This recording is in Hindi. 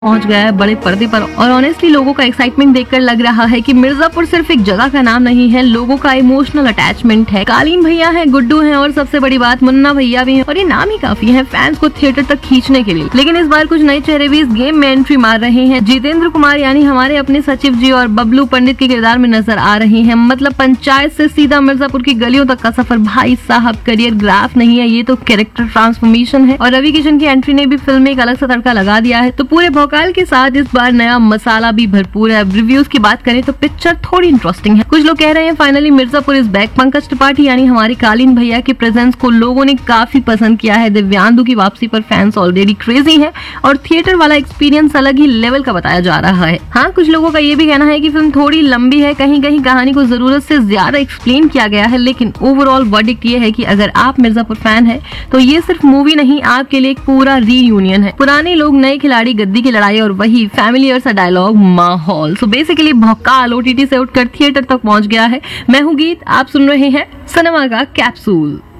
पहुंच गया है बड़े पर्दे पर और ऑनेस्टली लोगों का एक्साइटमेंट देखकर लग रहा है कि मिर्जापुर सिर्फ एक जगह का नाम नहीं है, लोगों का इमोशनल अटैचमेंट है। कालीन भैया है, गुड्डू है और सबसे बड़ी बात मुन्ना भैया भी है और ये नाम ही काफी है फैंस को थिएटर तक खींचने के लिए। लेकिन इस बार कुछ नए चेहरे भी इस गेम में एंट्री मार रहे हैं। जितेंद्र कुमार यानी हमारे अपने सचिव जी और बबलू पंडित के किरदार में नजर आ रहे हैं। मतलब पंचायत से सीधा मिर्जापुर की गलियों तक का सफर। भाई साहब करियर ग्राफ नहीं है, ये तो कैरेक्टर ट्रांसफॉर्मेशन है। और रवि किशन की एंट्री ने भी फिल्म में एक अलग सा तड़का लगा दिया है। तो पूरे भौकाल के साथ इस बार नया मसाला भी भरपूर है। अब रिव्यूज की बात करें तो पिक्चर थोड़ी इंटरेस्टिंग है। कुछ लोग कह रहे हैं finally Mirzapur is back. Pankaj Tripathi यानी हमारे कालीन भैया के प्रेजेंस को लोगों ने काफी पसंद किया है। दिव्यांदु की वापसी पर फैंस ऑलरेडी क्रेजी हैं और थिएटर वाला एक्सपीरियंस अलग ही लेवल का बताया जा रहा है। हाँ, कुछ लोगों का ये भी कहना है कि फिल्म थोड़ी लंबी है, कहीं कहीं कहानी को जरूरत से ज्यादा एक्सप्लेन किया गया है। लेकिन ओवरऑल वर्डिक्ट ये है कि अगर आप मिर्जापुर फैन है तो ये सिर्फ मूवी नहीं, आपके लिए एक पूरा रीयूनियन है। पुराने लोग, नए खिलाड़ी, गद्दी की लड़ाई और वही फैमिलियर सा डायलॉग माहौल। सो बेसिकली भौकाल ओटीटी से उठकर थिएटर तक पहुंच गया है। मैं हूं गीत, आप सुन रहे हैं सिनेमा का कैप्सूल।